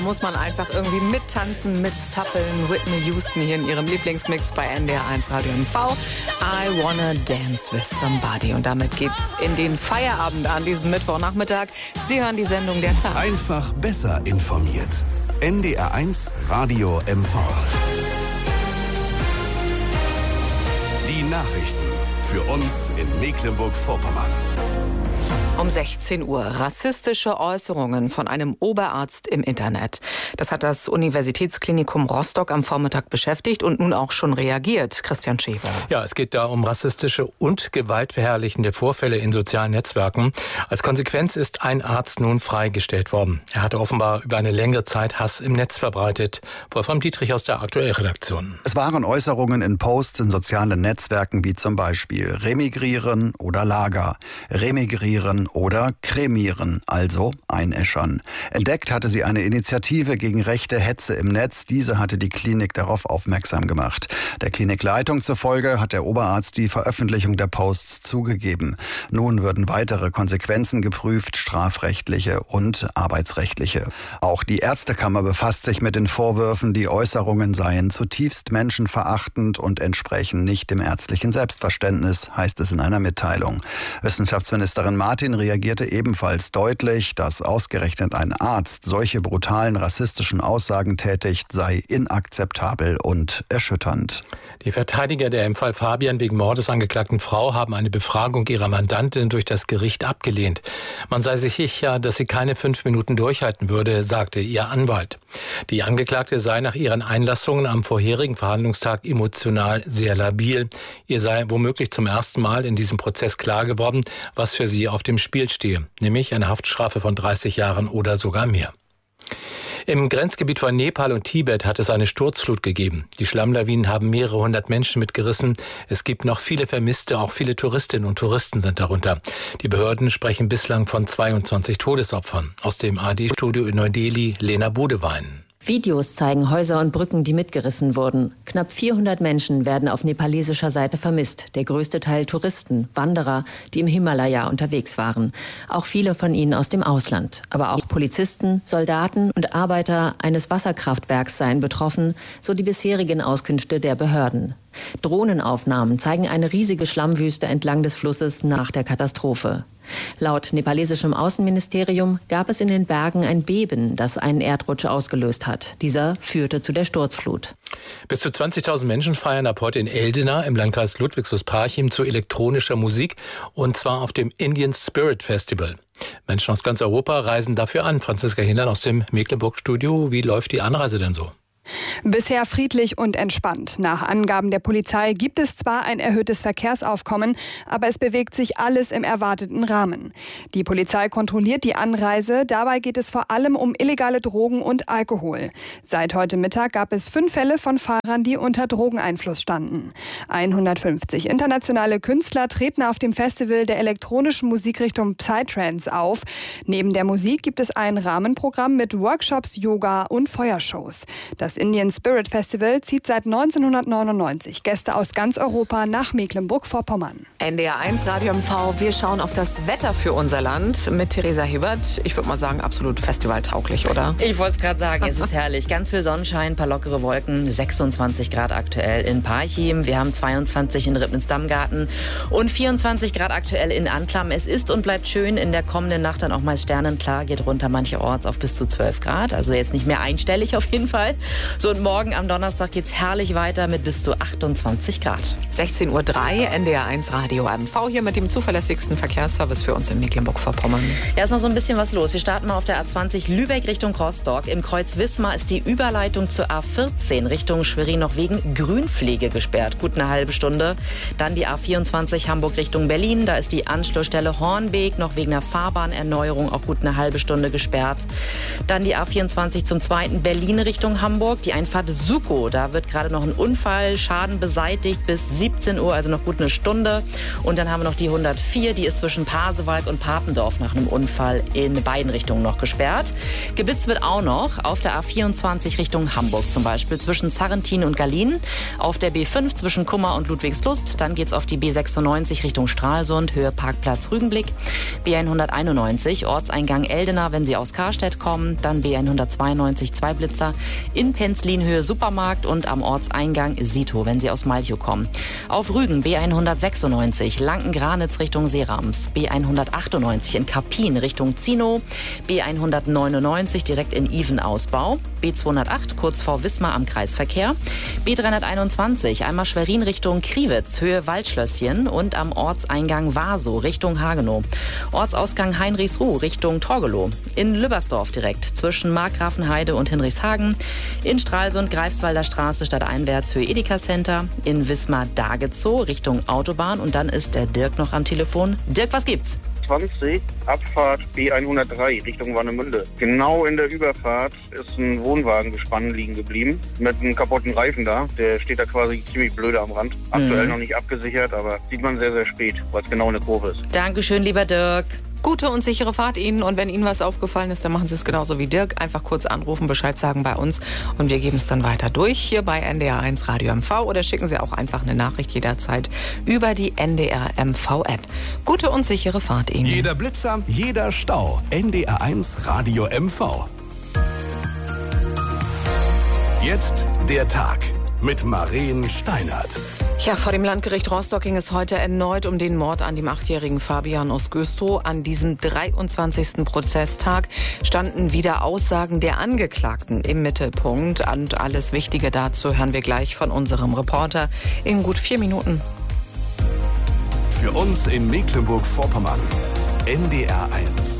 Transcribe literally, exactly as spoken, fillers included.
Muss man einfach irgendwie mittanzen, mitzappeln. Whitney Houston hier in ihrem Lieblingsmix bei N D R eins Radio M V. I wanna dance with somebody. Und damit geht's in den Feierabend an diesem Mittwochnachmittag. Sie hören die Sendung der Tag. Einfach besser informiert. N D R eins Radio M V. Die Nachrichten für uns in Mecklenburg-Vorpommern. Um sechzehn Uhr rassistische Äußerungen von einem Oberarzt im Internet. Das hat das Universitätsklinikum Rostock am Vormittag beschäftigt und nun auch schon reagiert. Christian Schäfer. Ja, es geht da um rassistische und gewaltverherrlichende Vorfälle in sozialen Netzwerken. Als Konsequenz ist ein Arzt nun freigestellt worden. Er hatte offenbar über eine längere Zeit Hass im Netz verbreitet. Wolfram Dietrich aus der Aktuell-Redaktion. Es waren Äußerungen in Posts in sozialen Netzwerken wie zum Beispiel remigrieren oder Lager, remigrieren oder cremieren, also einäschern. Entdeckt hatte sie eine Initiative gegen rechte Hetze im Netz. Diese hatte die Klinik darauf aufmerksam gemacht. Der Klinikleitung zufolge hat der Oberarzt die Veröffentlichung der Posts zugegeben. Nun würden weitere Konsequenzen geprüft, strafrechtliche und arbeitsrechtliche. Auch die Ärztekammer befasst sich mit den Vorwürfen, die Äußerungen seien zutiefst menschenverachtend und entsprechen nicht dem ärztlichen Selbstverständnis, heißt es in einer Mitteilung. Wissenschaftsministerin Martin reagierte ebenfalls deutlich, dass ausgerechnet ein Arzt solche brutalen rassistischen Aussagen tätigt, sei inakzeptabel und erschütternd. Die Verteidiger der im Fall Fabian wegen Mordes angeklagten Frau haben eine Befragung ihrer Mandantin durch das Gericht abgelehnt. Man sei sich sicher, dass sie keine fünf Minuten durchhalten würde, sagte ihr Anwalt. Die Angeklagte sei nach ihren Einlassungen am vorherigen Verhandlungstag emotional sehr labil. Ihr sei womöglich zum ersten Mal in diesem Prozess klar geworden, was für sie auf dem Spiel stehe, nämlich eine Haftstrafe von dreißig Jahren oder sogar mehr. Im Grenzgebiet von Nepal und Tibet hat es eine Sturzflut gegeben. Die Schlammlawinen haben mehrere hundert Menschen mitgerissen. Es gibt noch viele Vermisste, auch viele Touristinnen und Touristen sind darunter. Die Behörden sprechen bislang von zweiundzwanzig Todesopfern. Aus dem A R D-Studio in Neu-Delhi, Lena Bodewein. Videos zeigen Häuser und Brücken, die mitgerissen wurden. Knapp vierhundert Menschen werden auf nepalesischer Seite vermisst. Der größte Teil Touristen, Wanderer, die im Himalaya unterwegs waren. Auch viele von ihnen aus dem Ausland. Aber auch Polizisten, Soldaten und Arbeiter eines Wasserkraftwerks seien betroffen, so die bisherigen Auskünfte der Behörden. Drohnenaufnahmen zeigen eine riesige Schlammwüste entlang des Flusses nach der Katastrophe. Laut nepalesischem Außenministerium gab es in den Bergen ein Beben, das einen Erdrutsch ausgelöst hat. Dieser führte zu der Sturzflut. Bis zu zwanzigtausend Menschen feiern ab heute in Eldena im Landkreis Ludwigslust-Parchim zu elektronischer Musik, und zwar auf dem Indian Spirit Festival. Menschen aus ganz Europa reisen dafür an. Franziska Hindern aus dem Mecklenburg-Studio. Wie läuft die Anreise denn so? Bisher friedlich und entspannt. Nach Angaben der Polizei gibt es zwar ein erhöhtes Verkehrsaufkommen, aber es bewegt sich alles im erwarteten Rahmen. Die Polizei kontrolliert die Anreise. Dabei geht es vor allem um illegale Drogen und Alkohol. Seit heute Mittag gab es fünf Fälle von Fahrern, die unter Drogeneinfluss standen. hundertfünfzig internationale Künstler treten auf dem Festival der elektronischen Musikrichtung Psytrance auf. Neben der Musik gibt es ein Rahmenprogramm mit Workshops, Yoga und Feuershows. Das Indian Spirit Festival zieht seit neunzehnhundertneunundneunzig Gäste aus ganz Europa nach Mecklenburg-Vorpommern. N D R eins Radio M V, wir schauen auf das Wetter für unser Land mit Theresa Hebert. Ich würde mal sagen, absolut festivaltauglich, oder? Ich wollte es gerade sagen, es ist herrlich. Ganz viel Sonnenschein, ein paar lockere Wolken, sechsundzwanzig Grad aktuell in Parchim. Wir haben zweiundzwanzig in Ribnitz-Dammgarten und vierundzwanzig Grad aktuell in Anklam. Es ist und bleibt schön, in der kommenden Nacht dann auch mal sternenklar, geht runter mancherorts auf bis zu zwölf Grad. Also jetzt nicht mehr einstellig auf jeden Fall. So, und morgen am Donnerstag geht's herrlich weiter mit bis zu achtundzwanzig Grad. sechzehn Uhr drei, N D R eins Radio M V hier mit dem zuverlässigsten Verkehrsservice für uns in Mecklenburg-Vorpommern. Ja, ist noch so ein bisschen was los. Wir starten mal auf der A zwanzig Lübeck Richtung Rostock. Im Kreuz Wismar ist die Überleitung zur A vierzehn Richtung Schwerin noch wegen Grünpflege gesperrt. Gut eine halbe Stunde. Dann die A vierundzwanzig Hamburg Richtung Berlin. Da ist die Anschlussstelle Hornbeek noch wegen der Fahrbahnerneuerung auch gut eine halbe Stunde gesperrt. Dann die A vierundzwanzig zum zweiten Berlin Richtung Hamburg. Die Einfahrt Sukow. Da wird gerade noch ein Unfall, Schaden beseitigt bis siebzehn Uhr, also noch gut eine Stunde. Und dann haben wir noch die hundertvier, die ist zwischen Pasewalk und Papendorf nach einem Unfall in beiden Richtungen noch gesperrt. Geblitzt wird auch noch auf der A vierundzwanzig Richtung Hamburg zum Beispiel, zwischen Zarrentin und Gallien. Auf der B fünf zwischen Kummer und Ludwigslust. Dann geht's auf die B sechsundneunzig Richtung Stralsund, Höhe Parkplatz Rügenblick. B hunderteinundneunzig, Ortseingang Eldena, wenn Sie aus Karstedt kommen. Dann B hundertzweiundneunzig, zwei Blitzer in Penzlin, Höhe Supermarkt und am Ortseingang Sito, wenn Sie aus Malchow kommen. Auf Rügen B hundertsechsundneunzig, Lanken-Granitz Richtung Seerams. B hundertachtundneunzig in Karpin Richtung Zinow. B hundertneunundneunzig direkt in Iven-Ausbau. B zweihundertacht kurz vor Wismar am Kreisverkehr. B dreihunderteinundzwanzig einmal Schwerin Richtung Kriwitz, Höhe Waldschlösschen und am Ortseingang Vaso Richtung Hagenow. Ortsausgang Heinrichsruh Richtung Torgelow. In Lübbersdorf direkt zwischen Markgrafenheide und Hinrichshagen. In Stralsund Greifswalder Straße stadteinwärts Höhe Edeka Center. In Wismar-Dagezow Richtung Autobahn. Und dann ist der Dirk noch am Telefon. Dirk, was gibt's? zwanzig, Abfahrt B hundertdrei Richtung Warnemünde. Genau in der Überfahrt ist ein Wohnwagengespann liegen geblieben mit einem kaputten Reifen da. Der steht da quasi ziemlich blöde am Rand. Aktuell mhm. noch nicht abgesichert, aber sieht man sehr, sehr spät, weil es genau eine Kurve ist. Dankeschön, lieber Dirk. Gute und sichere Fahrt Ihnen, und wenn Ihnen was aufgefallen ist, dann machen Sie es genauso wie Dirk. Einfach kurz anrufen, Bescheid sagen bei uns und wir geben es dann weiter durch hier bei N D R eins Radio M V, oder schicken Sie auch einfach eine Nachricht jederzeit über die N D R M V App. Gute und sichere Fahrt Ihnen. Jeder Blitzer, jeder Stau. N D R eins Radio M V. Jetzt der Tag mit Maren Steinert. Ja, vor dem Landgericht Rostock ging es heute erneut um den Mord an dem achtjährigen Fabian aus Güstrow. An diesem dreiundzwanzigsten Prozesstag standen wieder Aussagen der Angeklagten im Mittelpunkt. Und alles Wichtige dazu hören wir gleich von unserem Reporter in gut vier Minuten. Für uns in Mecklenburg-Vorpommern, N D R eins.